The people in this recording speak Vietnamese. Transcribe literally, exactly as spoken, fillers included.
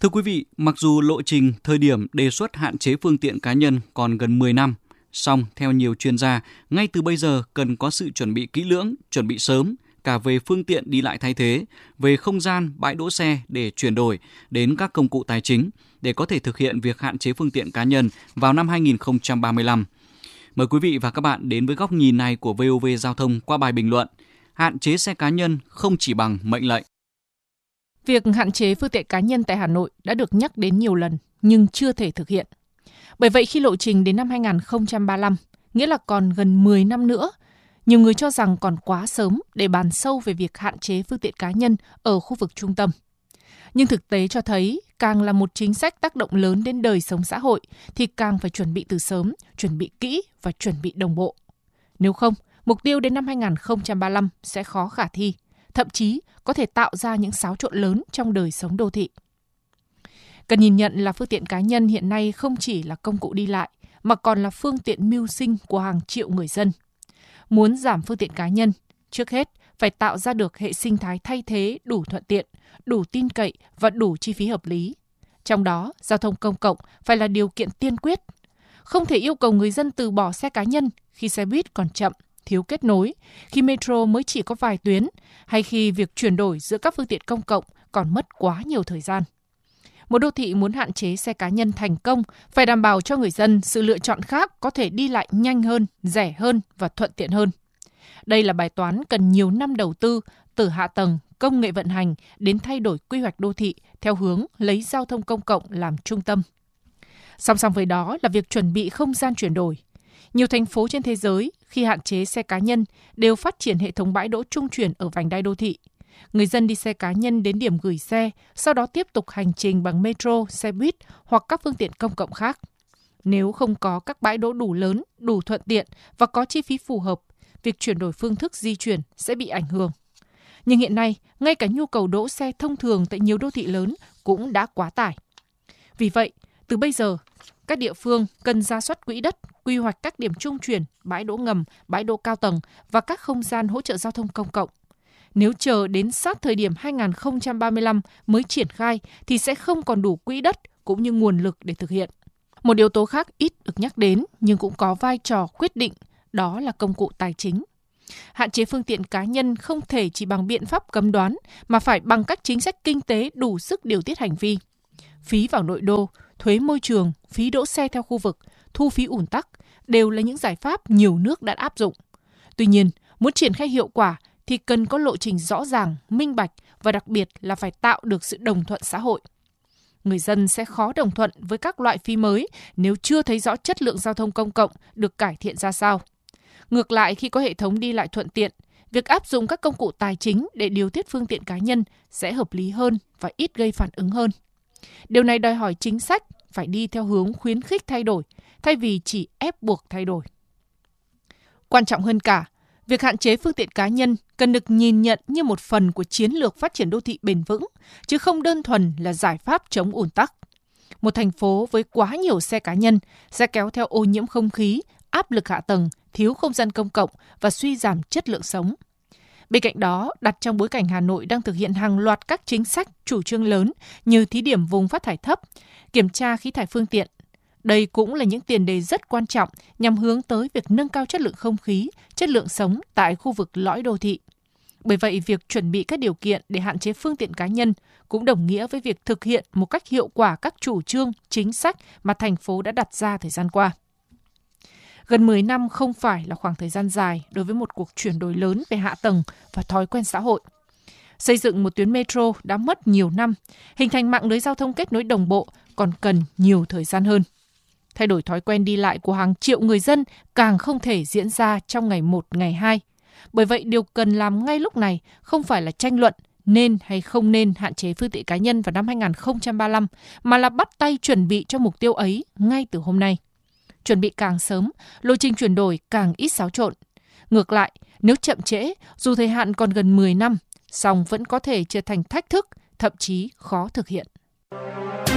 Thưa quý vị, mặc dù lộ trình, thời điểm đề xuất hạn chế phương tiện cá nhân còn gần mười năm, song theo nhiều chuyên gia, ngay từ bây giờ cần có sự chuẩn bị kỹ lưỡng, chuẩn bị sớm, cả về phương tiện đi lại thay thế, về không gian, bãi đỗ xe để chuyển đổi đến các công cụ tài chính để có thể thực hiện việc hạn chế phương tiện cá nhân vào năm hai nghìn không trăm ba mươi lăm. Mời quý vị và các bạn đến với góc nhìn này của vê o vê Giao thông qua bài bình luận "Hạn chế xe cá nhân không chỉ bằng mệnh lệnh". Việc hạn chế phương tiện cá nhân tại Hà Nội đã được nhắc đến nhiều lần nhưng chưa thể thực hiện. Bởi vậy khi lộ trình đến năm hai nghìn không trăm ba mươi lăm, nghĩa là còn gần mười năm nữa, nhiều người cho rằng còn quá sớm để bàn sâu về việc hạn chế phương tiện cá nhân ở khu vực trung tâm. Nhưng thực tế cho thấy, càng là một chính sách tác động lớn đến đời sống xã hội thì càng phải chuẩn bị từ sớm, chuẩn bị kỹ và chuẩn bị đồng bộ. Nếu không, mục tiêu đến năm hai nghìn không trăm ba mươi lăm sẽ khó khả thi, thậm chí có thể tạo ra những xáo trộn lớn trong đời sống đô thị. Cần nhìn nhận là phương tiện cá nhân hiện nay không chỉ là công cụ đi lại, mà còn là phương tiện mưu sinh của hàng triệu người dân. Muốn giảm phương tiện cá nhân, trước hết phải tạo ra được hệ sinh thái thay thế đủ thuận tiện, đủ tin cậy và đủ chi phí hợp lý. Trong đó, giao thông công cộng phải là điều kiện tiên quyết. Không thể yêu cầu người dân từ bỏ xe cá nhân khi xe buýt còn chậm, thiếu kết nối, khi metro mới chỉ có vài tuyến, hay khi việc chuyển đổi giữa các phương tiện công cộng còn mất quá nhiều thời gian. Một đô thị muốn hạn chế xe cá nhân thành công phải đảm bảo cho người dân sự lựa chọn khác có thể đi lại nhanh hơn, rẻ hơn và thuận tiện hơn. Đây là bài toán cần nhiều năm đầu tư từ hạ tầng, công nghệ vận hành đến thay đổi quy hoạch đô thị theo hướng lấy giao thông công cộng làm trung tâm. Song song với đó là việc chuẩn bị không gian chuyển đổi. Nhiều thành phố trên thế giới khi hạn chế xe cá nhân đều phát triển hệ thống bãi đỗ trung chuyển ở vành đai đô thị. Người dân đi xe cá nhân đến điểm gửi xe, sau đó tiếp tục hành trình bằng metro, xe buýt hoặc các phương tiện công cộng khác. Nếu không có các bãi đỗ đủ lớn, đủ thuận tiện và có chi phí phù hợp, việc chuyển đổi phương thức di chuyển sẽ bị ảnh hưởng. Nhưng hiện nay, ngay cả nhu cầu đỗ xe thông thường tại nhiều đô thị lớn cũng đã quá tải. Vì vậy, từ bây giờ, các địa phương cần rà soát quỹ đất, quy hoạch các điểm trung chuyển, bãi đỗ ngầm, bãi đỗ cao tầng và các không gian hỗ trợ giao thông công cộng. Nếu chờ đến sát thời điểm hai nghìn không trăm ba mươi lăm mới triển khai thì sẽ không còn đủ quỹ đất cũng như nguồn lực để thực hiện. Một yếu tố khác ít được nhắc đến nhưng cũng có vai trò quyết định, đó là công cụ tài chính. Hạn chế phương tiện cá nhân không thể chỉ bằng biện pháp cấm đoán mà phải bằng các chính sách kinh tế đủ sức điều tiết hành vi. Phí vào nội đô, thuế môi trường, phí đỗ xe theo khu vực, thu phí ùn tắc đều là những giải pháp nhiều nước đã áp dụng. Tuy nhiên, muốn triển khai hiệu quả thì cần có lộ trình rõ ràng, minh bạch và đặc biệt là phải tạo được sự đồng thuận xã hội. Người dân sẽ khó đồng thuận với các loại phí mới nếu chưa thấy rõ chất lượng giao thông công cộng được cải thiện ra sao. Ngược lại, khi có hệ thống đi lại thuận tiện, việc áp dụng các công cụ tài chính để điều tiết phương tiện cá nhân sẽ hợp lý hơn và ít gây phản ứng hơn. Điều này đòi hỏi chính sách phải đi theo hướng khuyến khích thay đổi, thay vì chỉ ép buộc thay đổi. Quan trọng hơn cả, việc hạn chế phương tiện cá nhân cần được nhìn nhận như một phần của chiến lược phát triển đô thị bền vững, chứ không đơn thuần là giải pháp chống ùn tắc. Một thành phố với quá nhiều xe cá nhân sẽ kéo theo ô nhiễm không khí, áp lực hạ tầng, thiếu không gian công cộng và suy giảm chất lượng sống. Bên cạnh đó, đặt trong bối cảnh Hà Nội đang thực hiện hàng loạt các chính sách, chủ trương lớn như thí điểm vùng phát thải thấp, kiểm tra khí thải phương tiện. Đây cũng là những tiền đề rất quan trọng nhằm hướng tới việc nâng cao chất lượng không khí, chất lượng sống tại khu vực lõi đô thị. Bởi vậy, việc chuẩn bị các điều kiện để hạn chế phương tiện cá nhân cũng đồng nghĩa với việc thực hiện một cách hiệu quả các chủ trương, chính sách mà thành phố đã đặt ra thời gian qua. Gần mười năm không phải là khoảng thời gian dài đối với một cuộc chuyển đổi lớn về hạ tầng và thói quen xã hội. Xây dựng một tuyến metro đã mất nhiều năm, hình thành mạng lưới giao thông kết nối đồng bộ còn cần nhiều thời gian hơn. Thay đổi thói quen đi lại của hàng triệu người dân càng không thể diễn ra trong ngày một, ngày hai. Bởi vậy, điều cần làm ngay lúc này không phải là tranh luận nên hay không nên hạn chế phương tiện cá nhân vào năm hai nghìn không trăm ba mươi lăm, mà là bắt tay chuẩn bị cho mục tiêu ấy ngay từ hôm nay. Chuẩn bị càng sớm, lộ trình chuyển đổi càng ít xáo trộn. Ngược lại, nếu chậm trễ, dù thời hạn còn gần mười năm, song vẫn có thể trở thành thách thức, thậm chí khó thực hiện.